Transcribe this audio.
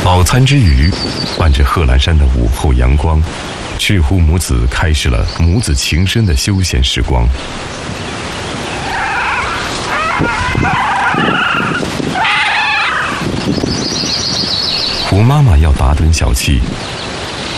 饱餐之余，伴着贺兰山的午后阳光，赤狐母子开始了母子情深的休闲时光。胡妈妈要打盹小憩，